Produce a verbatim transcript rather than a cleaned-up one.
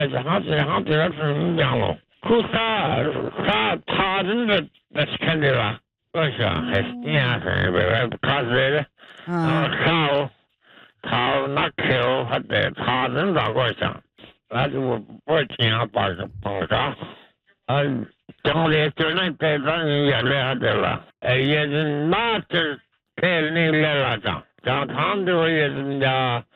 好几好几个是讲了，可啥啥他人的那是肯定啦，我想还是你还是为了他是的，然后少他那口还得他人咋个想，那就我我听他把这碰上，嗯，将来就能带上也来的了，哎，也是那这。开那来了讲，讲他们这个也是人家